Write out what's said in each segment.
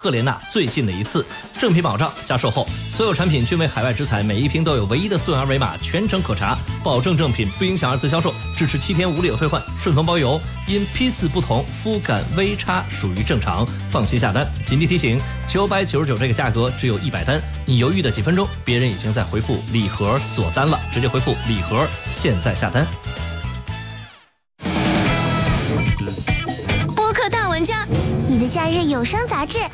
赫莲娜最近的一次。正品保障加售后，所有产品均为海外直采，每一瓶都有唯一的溯源二维码，全程可查，保证正品，不影响二次销售，支持7天无理由退换，顺丰包邮。因批次不同，肤感微差属于正常，放心下单。紧急提醒：999这个价格只有100单，你犹豫的几分钟，别人已经在回复礼盒锁单了，直接回复礼盒，现在下单。 播客大玩家，你的假日有声杂志。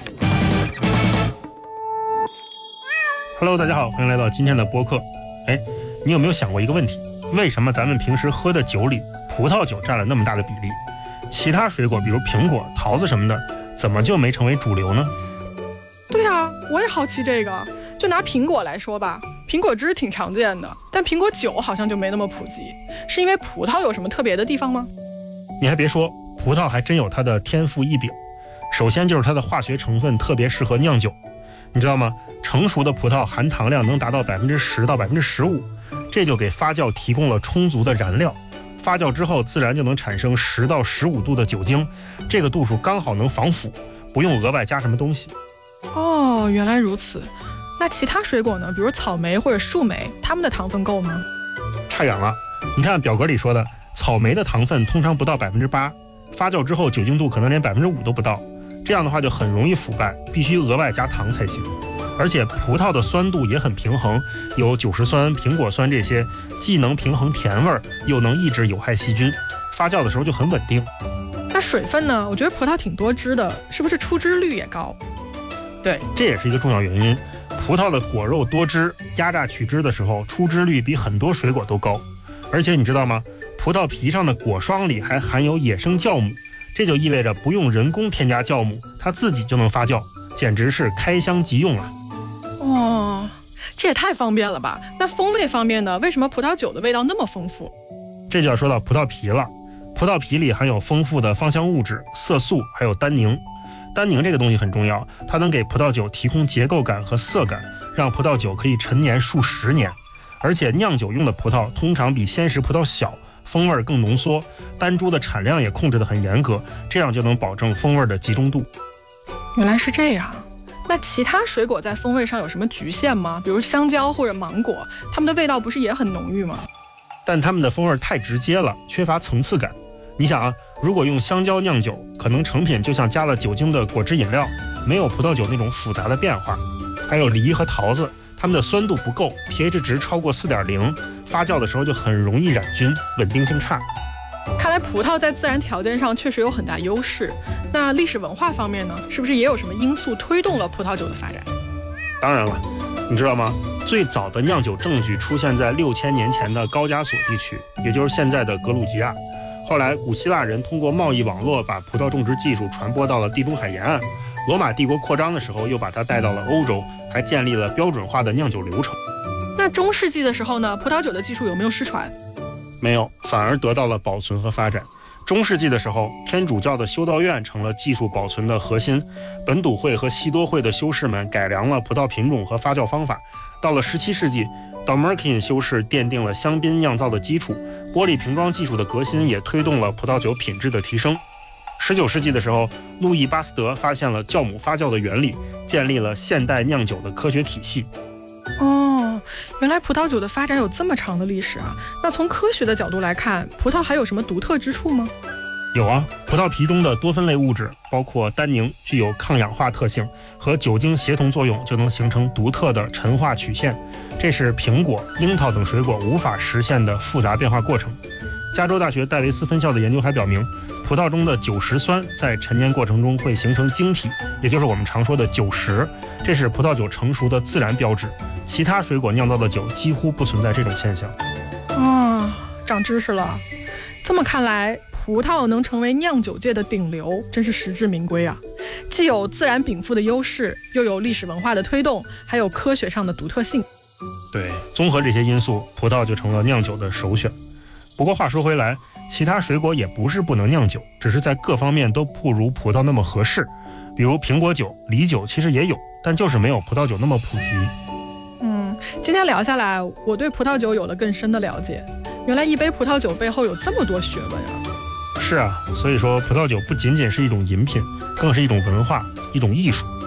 Hello， 大家好，欢迎来到今天的播客。你有没有想过一个问题？为什么咱们平时喝的酒里，葡萄酒占了那么大的比例？其他水果，比如苹果、桃子什么的，怎么就没成为主流呢？ 对啊，我也好奇这个。就拿苹果来说吧，苹果汁挺常见的，但苹果酒好像就没那么普及，是因为葡萄有什么特别的地方吗？ 你还别说，葡萄还真有它的天赋异禀。首先就是它的化学成分特别适合酿酒，你知道吗？成熟的葡萄含糖量能达到10%到15%，这就给发酵提供了充足的燃料。发酵之后自然就能产生10到15度的酒精，这个度数刚好能防腐，不用额外加什么东西。 哦，原来如此。那其他水果呢？比如草莓或者树莓，它们的糖分够吗？ 差远了。你看表格里说的，草莓的糖分通常不到8%，发酵之后酒精度可能连5%都不到，这样的话就很容易腐败，必须额外加糖才行。而且葡萄的酸度也很平衡，有90酸、苹果酸这些，既能平衡甜味，又能抑制有害细菌，发酵的时候就很稳定。 那水分呢？我觉得葡萄挺多汁的，是不是出汁率也高？ 对，这也是一个重要原因。葡萄的果肉多汁，压榨取汁的时候出汁率比很多水果都高。而且你知道吗？葡萄皮上的果霜里还含有野生酵母，这就意味着不用人工添加酵母，它自己就能发酵，简直是开箱即用啊！ 哦，这也太方便了吧？那风味方面呢？为什么葡萄酒的味道那么丰富？ 这就要说到葡萄皮了。葡萄皮里含有丰富的芳香物质、色素，还有单宁。单宁这个东西很重要，它能给葡萄酒提供结构感和色感，让葡萄酒可以陈年数10年。而且酿酒用的葡萄通常比鲜食葡萄小，风味更浓缩，单株的产量也控制得很严格，这样就能保证风味的集中度。 原来是这样。那其他水果在风味上有什么局限吗？比如香蕉或者芒果，它们的味道不是也很浓郁吗？ 但它们的风味太直接了，缺乏层次感。你想啊，如果用香蕉酿酒，可能成品就像加了酒精的果汁饮料，没有葡萄酒那种复杂的变化。还有梨和桃子，它们的酸度不够， pH 值超过4.0，发酵的时候就很容易染菌，稳定性差。 看来葡萄在自然条件上确实有很大优势。那历史文化方面呢？是不是也有什么因素推动了葡萄酒的发展？ 当然了，你知道吗？最早的酿酒证据出现在6000年前的高加索地区，也就是现在的格鲁吉亚。后来古希腊人通过贸易网络把葡萄种植技术传播到了地中海沿岸，罗马帝国扩张的时候又把它带到了欧洲，还建立了标准化的酿酒流程。 那中世纪的时候呢？葡萄酒的技术有没有失传？ 没有，反而得到了保存和发展。中世纪的时候，天主教的修道院成了技术保存的核心，本笃会和西多会的修士们改良了葡萄品种和发酵方法。到了17世纪，Dalmarkin 修士奠定了香槟酿造的基础，玻璃瓶装技术的革新也推动了葡萄酒品质的提升。19世纪的时候，路易巴斯德发现了酵母发酵的原理，建立了现代酿酒的科学体系。 哦，原来葡萄酒的发展有这么长的历史啊！那从科学的角度来看，葡萄还有什么独特之处吗？ 有啊，葡萄皮中的多酚类物质包括单宁，具有抗氧化特性，和酒精协同作用就能形成独特的陈化曲线，这是苹果、樱桃等水果无法实现的复杂变化过程。加州大学戴维斯分校的研究还表明，葡萄中的90酸在陈年过程中会形成晶体，也就是我们常说的90，这是葡萄酒成熟的自然标志。其他水果酿造的酒几乎不存在这种现象。 长知识了。这么看来，葡萄能成为酿酒界的顶流，真是实至名归啊！既有自然禀赋的优势，又有历史文化的推动，还有科学上的独特性。 对，综合这些因素，葡萄就成了酿酒的首选。不过话说回来，其他水果也不是不能酿酒，只是在各方面都不如葡萄那么合适。比如苹果酒、梨酒其实也有，但就是没有葡萄酒那么普及。 今天聊下来，我对葡萄酒有了更深的了解。原来一杯葡萄酒背后有这么多学问啊！ 是啊，所以说葡萄酒不仅仅是一种饮品，更是一种文化，一种艺术。